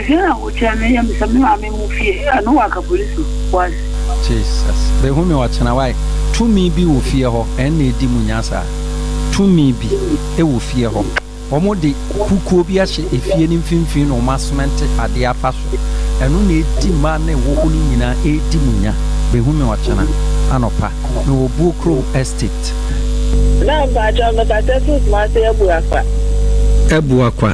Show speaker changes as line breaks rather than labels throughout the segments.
Yeah, which I am some movie. I know I can police was.
Jesus. Be whom you watch na why? To me be wo fear ho ene di munyasa. To me be e wo fear ho. Omo de kukuo bi ahye efie ni mfimfin no masment ade afa so. Eno na edi ma na wo ho ni nyina edi munya. Be whom you watch na anopa. No Buokro Estate.
Na ba ja me ka tetu ma se Ebuakwa.
Ebuakwa.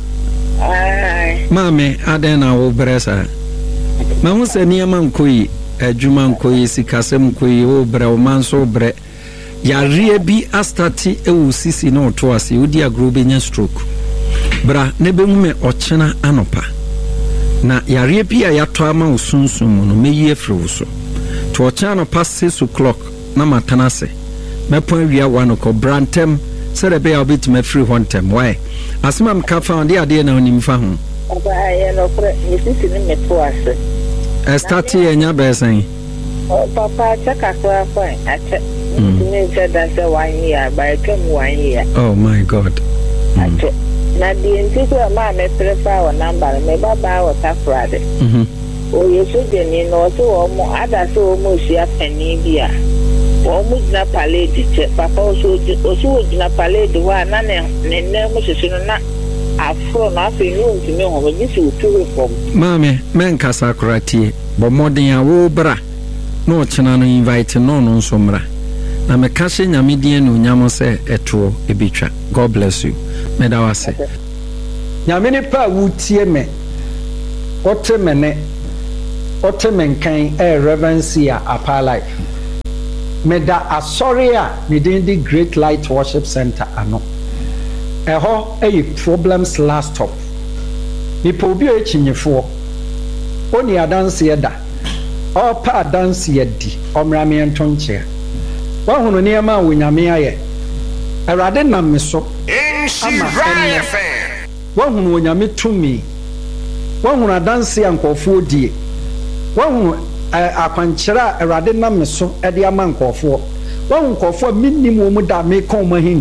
Mame aden na wo bresa. Ma hu se niam nkoyi adwuma nkoyi sikasem nkoyi wo bre wo manso bre. Yare bi astati ewu sisi na oto ase odi agro benya stroke. Bra ne be hu me ochena anopa. Na yare bi a yato ama osunsum no meyi afre wo so. To ochena no past 6 o'clock na matana se. Me pon wia one ko brantem se de be a bit me free hontem why asema m ka found the ade na onim fa ho
ba ye no pre misisi ni meto ase
start ye nya besan
papa chaka kwa fa ache ni je da se 1 year ba ekem 1 year
oh my god
ache na di nti ko ma me prefer o number me baba o ta friday o yeso de ni no so o mo ada so o mo sia pani bia omu jina palade che papa oso jina palade wa na ne mu sisi na afro na afi no ntimi ho bi si uturu fom
mame men kasa kratie bo modern a wo bra no chena no invite no nso mra na me ka hye nyame die no nyamo se eto ebetwa god bless you me da wase nyame ni pa wutie me ote men kan reverence a apa life Meda asoria ne the Great Light Worship Center ano. Eho problems last stop. Nipo bi o chinyefo. Oni adanse da. Opa adanse di. Omrame entonche. Wa hunu ne ma wonyame aye. Awrade nam me so. Ama fan. Wa hunu wonyame tumi. Wa hunu adanse ankofo die. Wa hunu akwankyera awrade nam me so e de ama nkofo wa nkofo minnim wo mu da me kon ma hin